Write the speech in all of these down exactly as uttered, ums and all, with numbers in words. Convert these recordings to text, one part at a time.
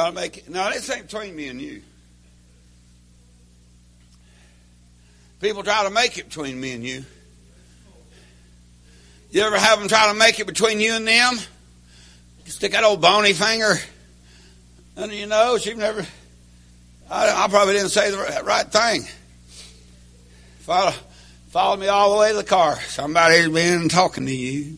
try to make it. Now, this ain't between me and you. People try to make it between me and you. You ever have them try to make it between you and them? You stick that old bony finger under your nose. You've never... I, I probably didn't say the right thing. Follow, followed me all the way to the car. Somebody's been talking to you.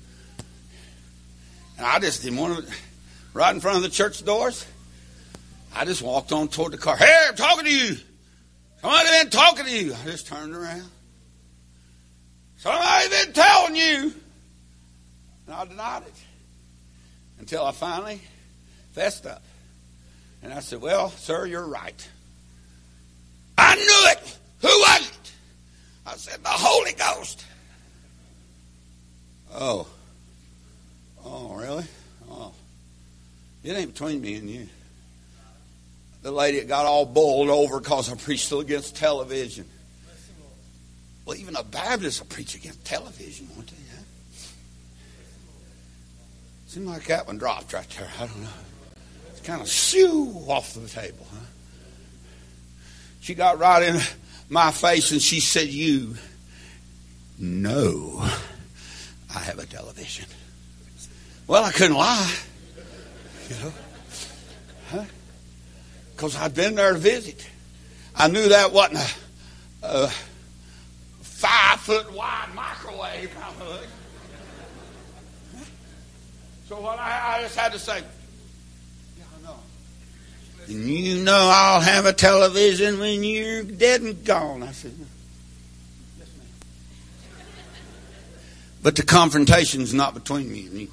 And I just didn't want to... Right in front of the church doors, I just walked on toward the car. Hey, I'm talking to you. Somebody's been talking to you. I just turned around. Somebody's been telling you. And I denied it. Until I finally fessed up. And I said, well, sir, you're right. I knew it. Who was it? I said, the Holy Ghost. Oh. Oh, really? Oh. It ain't between me and you. The lady that got all bowled over because I preached against television. Well, even a Baptist will preach against television, won't they? Yeah? Seemed like that one dropped right there. I don't know. It's kind of shoo off the table, huh? She got right in my face and she said, you know I have a television. Well, I couldn't lie. You know, huh? Because I'd been there to visit. I knew that wasn't a, a five foot wide microwave kind of thing. Huh? So what I, I just had to say, yeah, I know. And you know I'll have a television when you're dead and gone. I said, yes, ma'am. But the confrontation's not between me and you.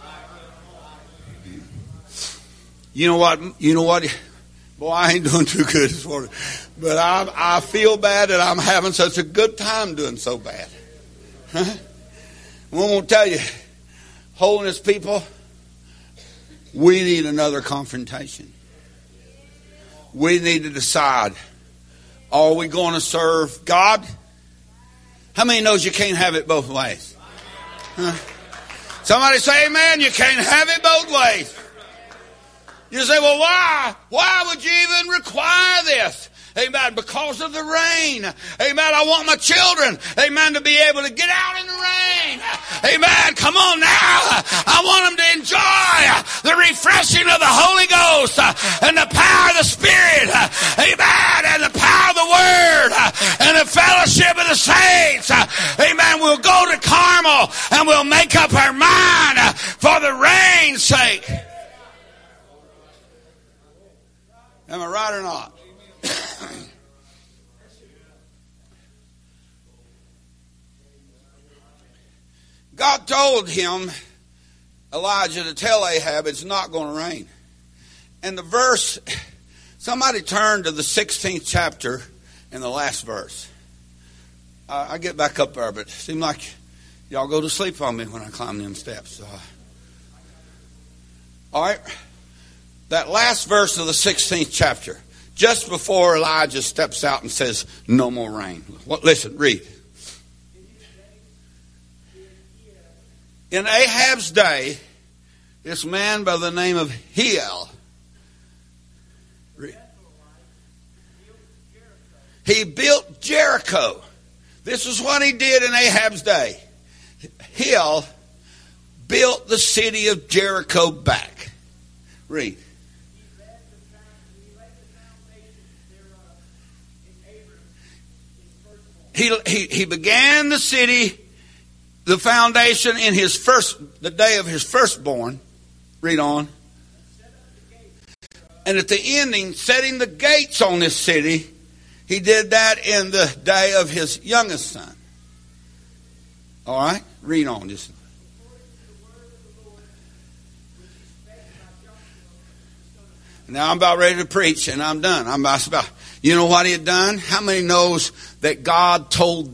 You know what? You know what? Boy, I ain't doing too good this morning. But I, I feel bad that I'm having such a good time doing so bad. Huh? I won't tell you, holiness people, we need another confrontation. We need to decide, are we going to serve God? How many knows you can't have it both ways? Huh? Somebody say amen, you can't have it both ways. You say, well, why? Why would you even require this? Amen. Because of the rain. Amen. I want my children, amen, to be able to get out in the rain. Amen. Come on now. I want them to enjoy the refreshing of the Holy Ghost and the power of the Spirit. Amen. And the power of the Word and the fellowship of the saints. Amen. We'll go to Carmel and we'll make up our mind for the rain's sake. Am I right or not? God told him, Elijah, to tell Ahab it's not going to rain. And the verse, somebody turn to the sixteenth chapter in the last verse. Uh, I get back up there, but it seems like y'all go to sleep on me when I climb them steps. So. All right. That last verse of the sixteenth chapter, just before Elijah steps out and says, no more rain. Well, listen, read. In Ahab's day, this man by the name of Hiel, he built Jericho. This is what he did in Ahab's day. Hiel built the city of Jericho back. Read. He, he he began the city, the foundation in his first, the day of his firstborn. Read on. And at the ending, setting the gates on this city, he did that in the day of his youngest son. All right? Read on. Just. Now I'm about ready to preach, and I'm done. I'm about, you know what he had done? How many knows that God told